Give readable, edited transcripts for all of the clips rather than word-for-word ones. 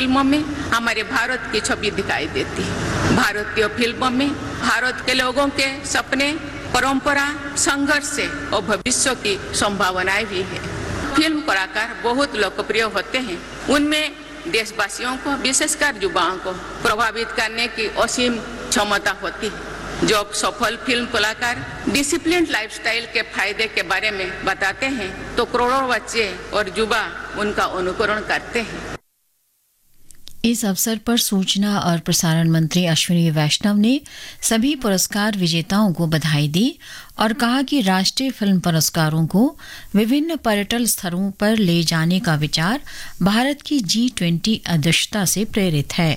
फिल्मों में हमारे भारत की छवि दिखाई देती है। भारतीय फिल्मों में भारत के लोगों के सपने, परंपरा, संघर्ष और भविष्य की संभावनाएं भी है। फिल्म कलाकार बहुत लोकप्रिय होते हैं। उनमें देशवासियों को, विशेषकर युवाओं को प्रभावित करने की असीम क्षमता होती है। जब सफल फिल्म कलाकार डिसिप्लिन लाइफस्टाइल के फायदे के बारे में बताते हैं तो करोड़ों बच्चे और युवा उनका अनुकरण करते हैं। इस अवसर पर सूचना और प्रसारण मंत्री अश्विनी वैष्णव ने सभी पुरस्कार विजेताओं को बधाई दी और कहा कि राष्ट्रीय फिल्म पुरस्कारों को विभिन्न पर्यटन स्थलों पर ले जाने का विचार भारत की G20 अध्यक्षता से प्रेरित है।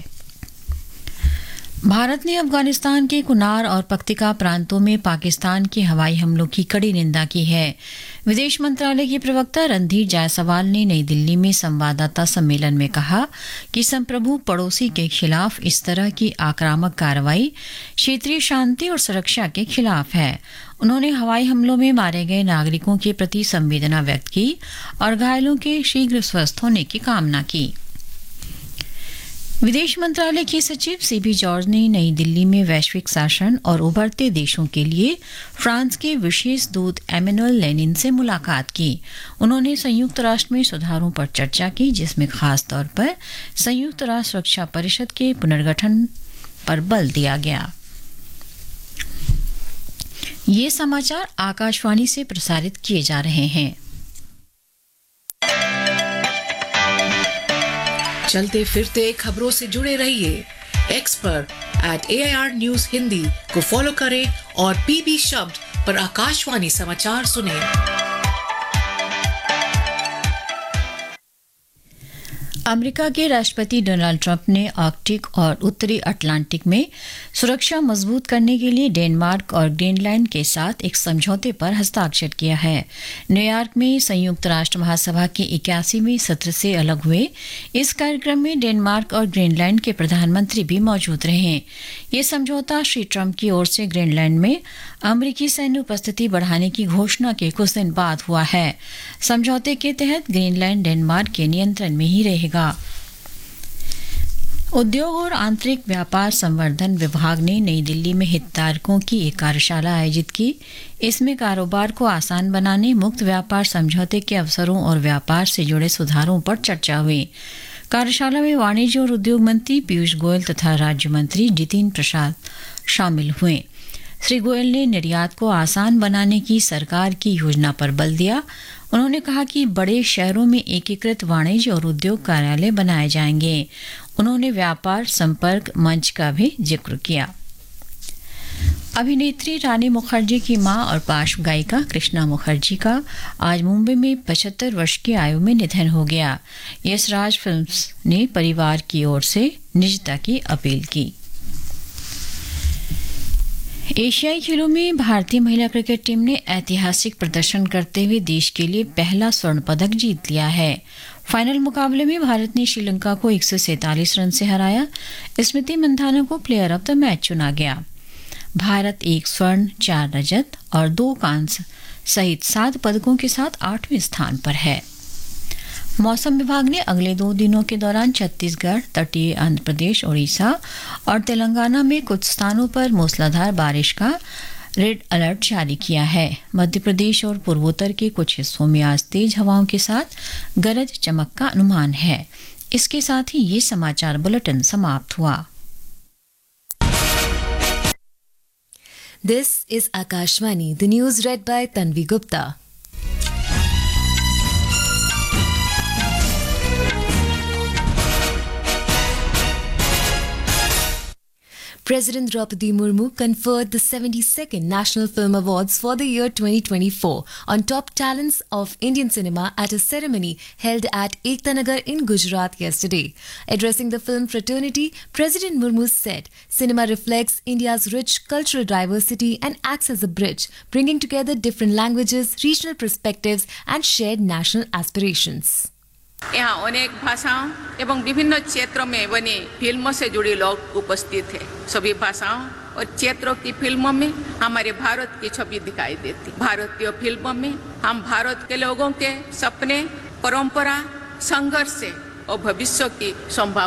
भारत ने अफगानिस्तान के कुनार और पख्तिका प्रांतों में पाकिस्तान के हवाई हमलों की कड़ी निंदा की है। विदेश मंत्रालय के प्रवक्ता रणधीर जायसवाल ने नई दिल्ली में संवाददाता सम्मेलन में कहा कि संप्रभु पड़ोसी के खिलाफ इस तरह की आक्रामक कार्रवाई क्षेत्रीय शांति और सुरक्षा के खिलाफ है। उन्होंने हवाई हमलों में मारे गए नागरिकों के प्रति संवेदना व्यक्त की और घायलों के शीघ्र स्वस्थ होने की कामना की। विदेश मंत्रालय के सचिव सीबी जॉर्ज ने नई दिल्ली में वैश्विक शासन और उभरते देशों के लिए फ्रांस के विशेष दूत एमेनुएल लेनिन से मुलाकात की। उन्होंने संयुक्त राष्ट्र में सुधारों पर चर्चा की, जिसमें खास तौर पर संयुक्त राष्ट्र सुरक्षा परिषद के पुनर्गठन पर बल दिया गया। ये समाचार आकाशवाणी से प्रसारित किए जा रहे हैं। चलते फिरते खबरों से जुड़े रहिए। एक्स पर @AIR News हिंदी को फॉलो करें और PB शब्द पर आकाशवाणी समाचार सुनें। अमेरिका के राष्ट्रपति डोनाल्ड ट्रंप ने आर्कटिक और उत्तरी अटलांटिक में सुरक्षा मजबूत करने के लिए डेनमार्क और ग्रीनलैंड के साथ एक समझौते पर हस्ताक्षर किया है। न्यूयॉर्क में संयुक्त राष्ट्र महासभा के 81वें सत्र से अलग हुए इस कार्यक्रम में डेनमार्क और ग्रीनलैंड के प्रधानमंत्री भी मौजूद रहे। ये समझौता श्री ट्रंप की ओर से ग्रीनलैंड में अमेरिकी सैन्य उपस्थिति बढ़ाने की घोषणा के कुछ दिन बाद हुआ है। समझौते के तहत ग्रीनलैंड डेनमार्क के नियंत्रण में ही रहेगा। उद्योग और आंतरिक व्यापार संवर्धन विभाग ने नई दिल्ली में हितधारकों की एक कार्यशाला आयोजित की। इसमें कारोबार को आसान बनाने, मुक्त व्यापार समझौते के अवसरों और व्यापार से जुड़े सुधारों पर चर्चा हुई। कार्यशाला में वाणिज्य और उद्योग मंत्री पीयूष गोयल तथा राज्य मंत्री जितिन प्रसाद शामिल हुए। श्री गोयल ने निर्यात को आसान बनाने की सरकार की योजना पर बल दिया। उन्होंने कहा कि बड़े शहरों में एकीकृत वाणिज्य और उद्योग कार्यालय बनाए जाएंगे। उन्होंने व्यापार संपर्क मंच का भी जिक्र किया। अभिनेत्री रानी मुखर्जी की मां और पार्श्व गायिका कृष्णा मुखर्जी का आज मुंबई में 75 वर्ष की आयु में निधन हो गया। यश राज फिल्म्स ने परिवार की ओर से निजता की अपील की। एशियाई खेलों में भारतीय महिला क्रिकेट टीम ने ऐतिहासिक प्रदर्शन करते हुए देश के लिए पहला स्वर्ण पदक जीत लिया है। फाइनल मुकाबले में भारत ने श्रीलंका को 147 रन से हराया। स्मृति मंधाना को प्लेयर ऑफ द मैच चुना गया। भारत 1 स्वर्ण, 4 रजत और 2 कांस्य सहित 7 पदकों के साथ 8वें स्थान पर है। मौसम विभाग ने अगले 2 दिनों के दौरान छत्तीसगढ़, तटीय आंध्र प्रदेश, ओडिशा और तेलंगाना में कुछ स्थानों पर मूसलाधार बारिश का रेड अलर्ट जारी किया है। मध्य प्रदेश और पूर्वोत्तर के कुछ हिस्सों में आज तेज हवाओं के साथ गरज चमक का अनुमान है। इसके साथ ही ये समाचार बुलेटिन समाप्त हुआ। This is Akashvani, the news read by Tanvi Gupta. President Draupadi Murmu conferred the 72nd National Film Awards for the year 2024 on top talents of Indian cinema at a ceremony held at Ekta Nagar in Gujarat yesterday. Addressing the film fraternity, President Murmu said, "Cinema reflects India's rich cultural diversity and acts as a bridge, bringing together different languages, regional perspectives and shared national aspirations." यहाँ अनेक भाषाओं एवं विभिन्न क्षेत्रों में बनी फिल्मों से जुड़े लोग उपस्थित हैं। सभी भाषाओं और क्षेत्रों की फिल्मों में हमारे भारत की छवि दिखाई देती। भारतीय फिल्मों में हम भारत के लोगों के सपने, परंपरा, संघर्ष और भविष्य की संभावना